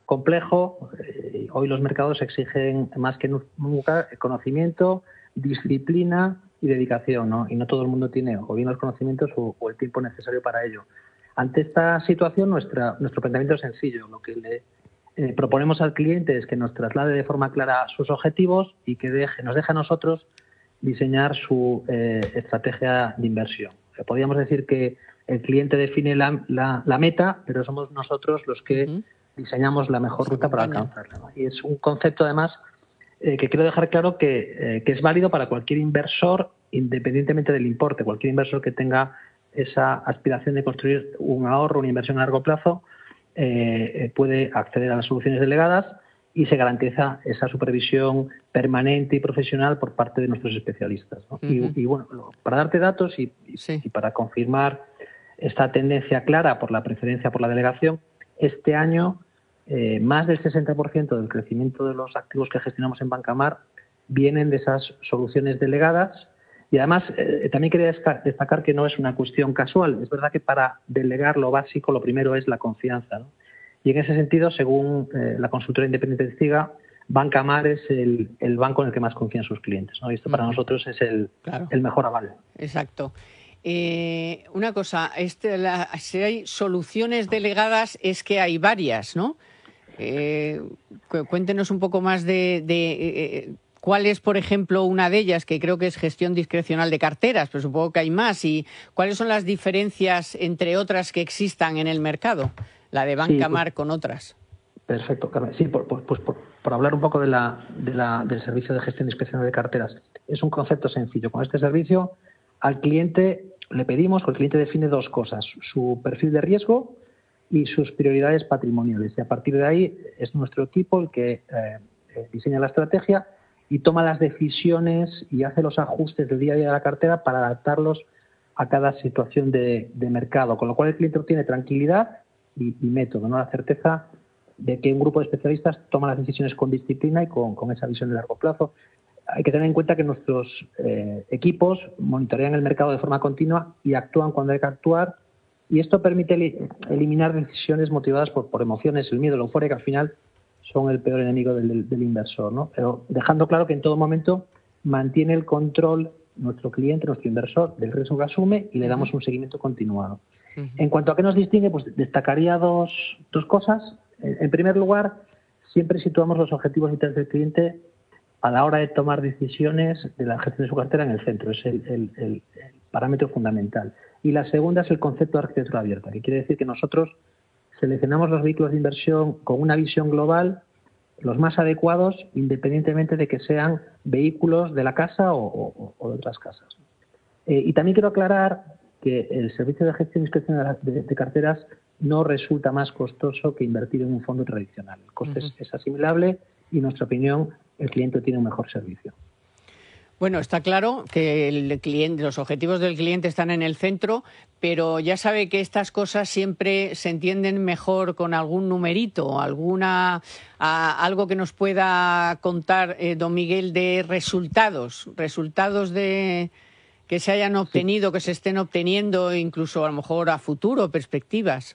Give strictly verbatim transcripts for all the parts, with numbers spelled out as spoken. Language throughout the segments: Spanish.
complejo. Eh, hoy los mercados exigen más que nunca conocimiento, disciplina y dedicación, ¿no? Y no todo el mundo tiene o bien los conocimientos o, o el tiempo necesario para ello. Ante esta situación, nuestra, nuestro planteamiento es sencillo. Lo que le eh, proponemos al cliente es que nos traslade de forma clara sus objetivos y que deje, nos deje a nosotros diseñar su eh, estrategia de inversión. O sea, podríamos decir que el cliente define la, la, la meta, pero somos nosotros los que uh-huh. diseñamos la mejor ruta para alcanzarla, ¿no? Y es un concepto, además, eh, que quiero dejar claro que, eh, que es válido para cualquier inversor, independientemente del importe. Cualquier inversor que tenga esa aspiración de construir un ahorro, una inversión a largo plazo, eh, puede acceder a las soluciones delegadas y se garantiza esa supervisión permanente y profesional por parte de nuestros especialistas, ¿no? Uh-huh. y, y bueno, para darte datos y, y, sí. y para confirmar esta tendencia clara por la preferencia por la delegación, este año eh, más del sesenta por ciento del crecimiento de los activos que gestionamos en Bancamar vienen de esas soluciones delegadas. Y además, eh, también quería destacar que no es una cuestión casual. Es verdad que para delegar lo básico, lo primero es la confianza, ¿no? Y en ese sentido, según eh, la consultora independiente CIGA, Bancamar es el, el banco en el que más confían sus clientes, ¿no? Y esto para uh-huh. nosotros es el, claro. el mejor aval. Exacto. Eh, una cosa, este, la, si hay soluciones delegadas es que hay varias, ¿no? Eh, cu- cuéntenos un poco más de... de eh, ¿Cuál es, por ejemplo, una de ellas, que creo que es gestión discrecional de carteras, pero supongo que hay más? ¿Y cuáles son las diferencias entre otras que existan en el mercado, la de Bancamar sí, pues, con otras? Perfecto, Carmen. Sí, por, por, pues por, por hablar un poco de la, de la, del servicio de gestión discrecional de carteras. Es un concepto sencillo. Con este servicio, al cliente le pedimos que el cliente define dos cosas: su perfil de riesgo y sus prioridades patrimoniales. Y a partir de ahí es nuestro equipo el que eh, diseña la estrategia y toma las decisiones y hace los ajustes del día a día de la cartera para adaptarlos a cada situación de, de mercado, con lo cual el cliente obtiene tranquilidad y, y método, ¿no? La certeza de que un grupo de especialistas toma las decisiones con disciplina y con, con esa visión de largo plazo. Hay que tener en cuenta que nuestros eh, equipos monitorean el mercado de forma continua y actúan cuando hay que actuar, y esto permite li- eliminar decisiones motivadas por, por emociones, el miedo, la euforia, que al final son el peor enemigo del, del, del inversor, ¿no? Pero dejando claro que en todo momento mantiene el control nuestro cliente, nuestro inversor, del riesgo que asume y le damos uh-huh. un seguimiento continuado. Uh-huh. En cuanto a qué nos distingue, pues destacaría dos, dos cosas. En primer lugar, siempre situamos los objetivos vitales del cliente a la hora de tomar decisiones de la gestión de su cartera en el centro. Es el, el, el, el parámetro fundamental. Y la segunda es el concepto de arquitectura abierta, que quiere decir que nosotros seleccionamos los vehículos de inversión con una visión global, los más adecuados, independientemente de que sean vehículos de la casa o, o, o de otras casas. Eh, y también quiero aclarar que el servicio de gestión discrecional de, de carteras no resulta más costoso que invertir en un fondo tradicional. El coste uh-huh. es, es asimilable y, en nuestra opinión, el cliente tiene un mejor servicio. Bueno, está claro que el cliente, los objetivos del cliente están en el centro, pero ya sabe que estas cosas siempre se entienden mejor con algún numerito, alguna a, algo que nos pueda contar eh, don Miguel de resultados, resultados de que se hayan obtenido, sí. que se estén obteniendo, incluso a lo mejor a futuro, perspectivas.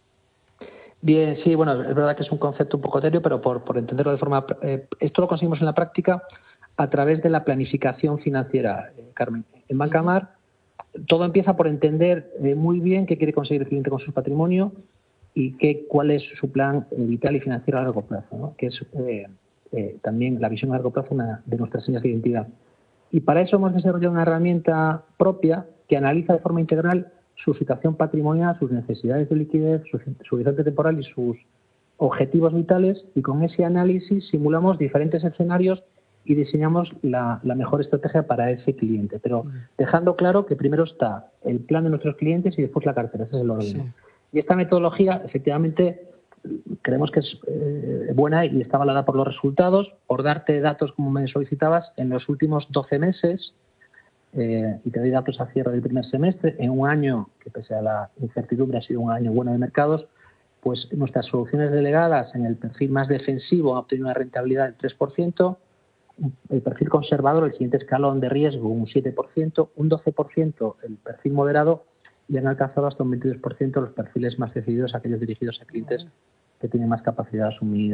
Bien, sí, bueno, es verdad que es un concepto un poco etéreo, pero por, por entenderlo de forma... Eh, esto lo conseguimos en la práctica a través de la planificación financiera, eh, Carmen. En Bancamar todo empieza por entender eh, muy bien qué quiere conseguir el cliente con su patrimonio y qué, cuál es su plan eh, vital y financiero a largo plazo, ¿no? Que es eh, eh, también la visión a largo plazo una de nuestras señas de identidad. Y para eso hemos desarrollado una herramienta propia que analiza de forma integral su situación patrimonial, sus necesidades de liquidez, su, su horizonte temporal y sus objetivos vitales, y con ese análisis simulamos diferentes escenarios y diseñamos la, la mejor estrategia para ese cliente, pero dejando claro que primero está el plan de nuestros clientes y después la cartera, ese es el orden. Sí. Y esta metodología, efectivamente, creemos que es eh, buena y está avalada por los resultados. Por darte datos, como me solicitabas, en los últimos doce meses, eh, y te doy datos a cierre del primer semestre, en un año que pese a la incertidumbre ha sido un año bueno de mercados, pues nuestras soluciones delegadas en el perfil más defensivo han obtenido una rentabilidad del tres por ciento, el perfil conservador, el siguiente escalón de riesgo, un siete por ciento, un doce por ciento el perfil moderado, y han alcanzado hasta un veintidós por ciento los perfiles más decididos, aquellos dirigidos a clientes que tienen más capacidad de asumir